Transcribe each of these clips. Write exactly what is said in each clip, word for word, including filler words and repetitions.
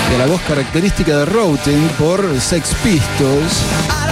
de la voz característica de Rotten por Sex Pistols,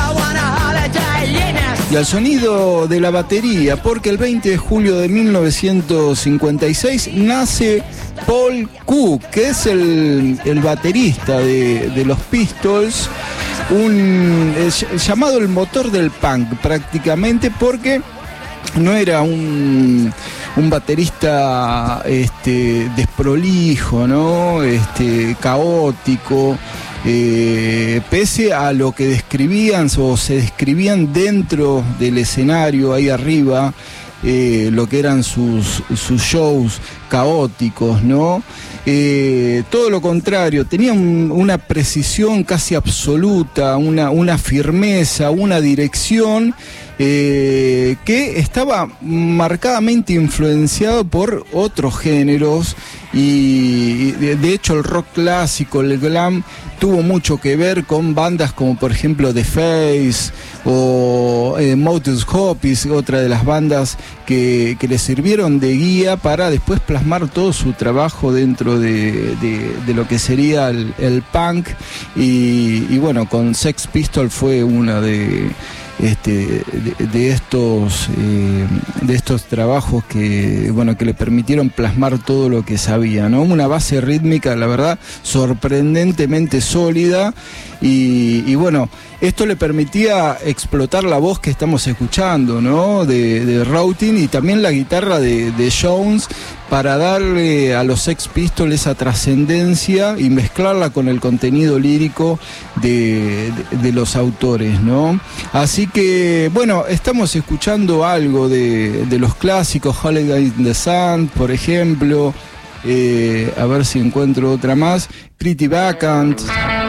y al sonido de la batería, porque el veinte de julio de mil novecientos cincuenta y seis nace Paul Cook, que es el, el baterista de, de los Pistols, un es llamado el motor del punk prácticamente, porque no era un, un baterista este, desprolijo, ¿no? Este, caótico. Eh, pese a lo que describían o se describían dentro del escenario ahí arriba, eh, lo que eran sus, sus shows caóticos, ¿no? Eh, todo lo contrario, tenía un, una precisión casi absoluta, una, una firmeza, una dirección eh, que estaba marcadamente influenciado por otros géneros, y de, de hecho el rock clásico, el glam, tuvo mucho que ver con bandas como por ejemplo The Face o eh, Motus Hopis, otra de las bandas que, que le sirvieron de guía para después plasmar todo su trabajo dentro de, de, de lo que sería el, el punk, y, y bueno, con Sex Pistols fue una de... Este, de, de estos eh, de estos trabajos que bueno que le permitieron plasmar todo lo que sabía, ¿no? Una base rítmica, la verdad, sorprendentemente sólida, y, y bueno, esto le permitía explotar la voz que estamos escuchando, ¿no? De, de Rotten, y también la guitarra de, de Jones, para darle a los Sex Pistols esa trascendencia y mezclarla con el contenido lírico de, de, de los autores, ¿no? Así que, bueno, estamos escuchando algo de, de los clásicos, Holiday in the Sun, por ejemplo, eh, a ver si encuentro otra más, Pretty Vacant,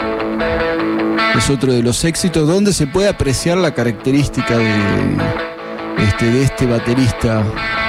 es otro de los éxitos donde se puede apreciar la característica de este, de este baterista